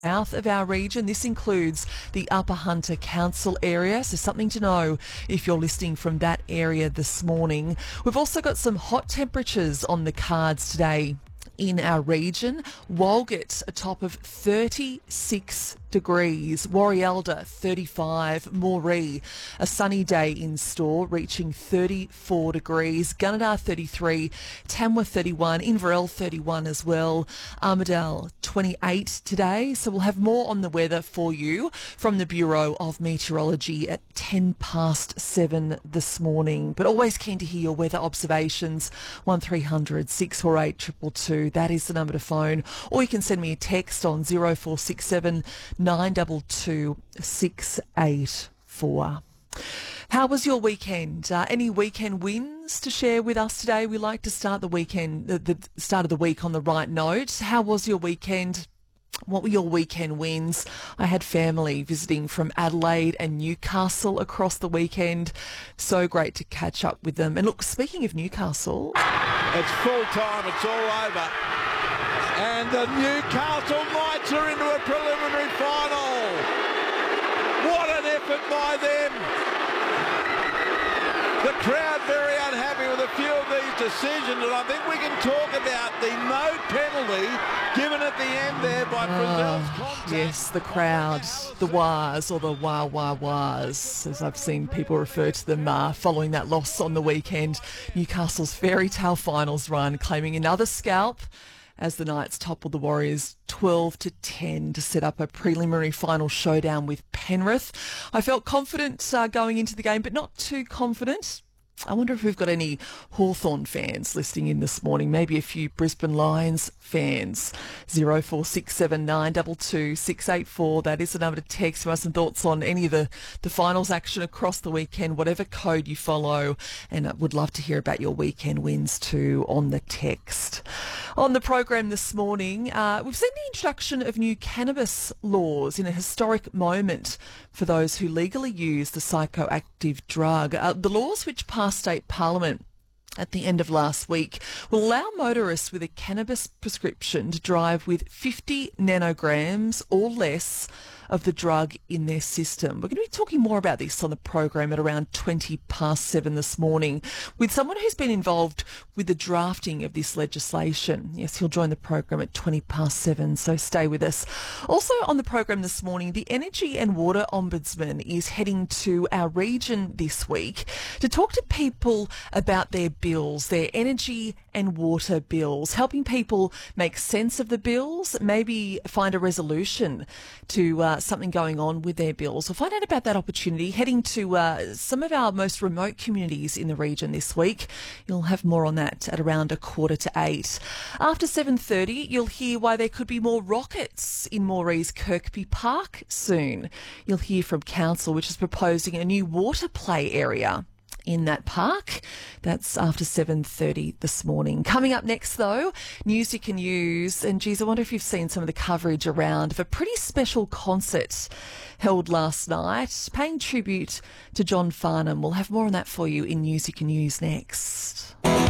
south of our region. This includes the Upper Hunter Council area, so something to know if you're listening from that area this morning. We've also got some hot temperatures on the cards today in our region. Walgett, a top of 36 degrees. Warialda, 35. Moree, a sunny day in store, reaching 34 degrees. Gunnedah, 33. Tamworth, 31. Inverell, 31 as well. Armidale, 28 today. So we'll have more on the weather for you from the Bureau of Meteorology at 7:10 this morning. But always keen to hear your weather observations. 1300 648 222. That is the number to phone. Or you can send me a text on 0467 922 684. How was your weekend? Any weekend wins to share with us today? We like to start the weekend, the start of the week on the right note. How was your weekend? What were your weekend wins? I had family visiting from Adelaide and Newcastle across the weekend. So great to catch up with them. And look, speaking of Newcastle... It's full time, it's all over. And the Newcastle Knights are into a preliminary final. What an effort by them. The crowd very unhappy with a few of these decisions, and I think we can talk about the no penalty given at the end there by Brazil's contact. Yes, the crowd, the wahs, or the wah-wah-wahs, as I've seen people refer to them following that loss on the weekend. Newcastle's fairy tale finals run, claiming another scalp as the Knights toppled the Warriors 12-10 to set up a preliminary final showdown with Penrith. I felt confident going into the game, but not too confident. I wonder if we've got any Hawthorn fans listening in this morning, maybe a few Brisbane Lions fans. 0467 922 684. That is the number to text. If you have some thoughts on any of the finals action across the weekend, whatever code you follow, and I would love to hear about your weekend wins too on the text. On the program this morning, we've seen the introduction of new cannabis laws in a historic moment for those who legally use the psychoactive drug. The laws, which passed state parliament at the end of last week, will allow motorists with a cannabis prescription to drive with 50 nanograms or less of the drug in their system. We're going to be talking more about this on the program at around 7:20 this morning with someone who's been involved with the drafting of this legislation. Yes, he'll join the program at 7:20, so stay with us. Also on the program this morning, the Energy and Water Ombudsman is heading to our region this week to talk to people about their bills, their energy and water bills, helping people make sense of the bills, maybe find a resolution to something going on with their bills. We'll find out about that opportunity, heading to some of our most remote communities in the region this week. You'll have more on that at around 7:15. After 7:30, you'll hear why there could be more rockets in Moree's Kirkby Park soon. You'll hear from Council, which is proposing a new water play area in that park. That's after 7:30 this morning. Coming up next, though, news you can use. And, geez, I wonder if you've seen some of the coverage around of a pretty special concert held last night, paying tribute to John Farnham. We'll have more on that for you in News You Can Use next.